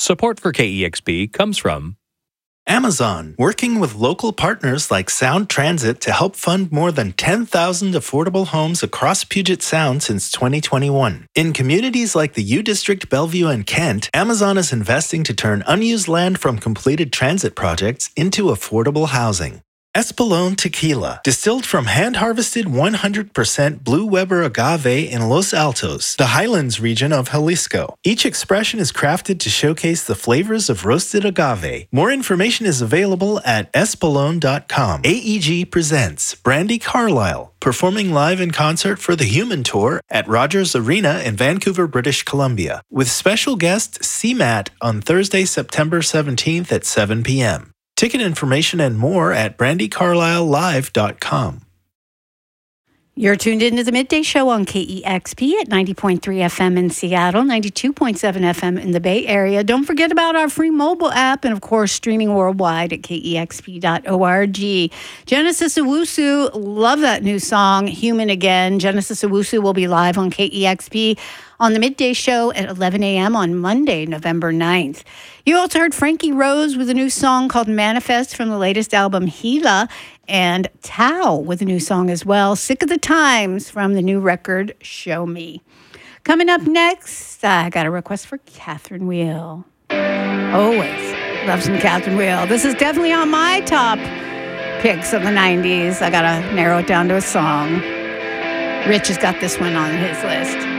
Support for KEXP comes from Amazon, working with local partners like Sound Transit to help fund more than 10,000 affordable homes across Puget Sound since 2021. In communities like the U District, Bellevue, and Kent, Amazon is investing to turn unused land from completed transit projects into affordable housing. Espolón Tequila, distilled from hand-harvested 100% Blue Weber agave in Los Altos, the Highlands region of Jalisco. Each expression is crafted to showcase the flavors of roasted agave. More information is available at espolon.com. AEG presents Brandi Carlile, performing live in concert for the Human Tour at Rogers Arena in Vancouver, British Columbia, with special guest CMAT on Thursday, September 17th at 7 p.m. Ticket information and more at brandicarlislive.com. You're tuned into the Midday Show on KEXP at 90.3 FM in Seattle, 92.7 FM in the Bay Area. Don't forget about our free mobile app and, of course, streaming worldwide at KEXP.org. Genesis Owusu, love that new song, Human Again. Genesis Owusu will be live on KEXP on the Midday Show at 11 a.m. on Monday, November 9th. You also heard Frankie Rose with a new song called Manifest from the latest album, Gila, and Tao with a new song as well, Sick of the Times from the new record, Show Me. Coming up next, I got a request for Catherine Wheel. Always love some Catherine Wheel. This is definitely on my top picks of the 90s. I got to narrow it down to a song. Rich has got this one on his list.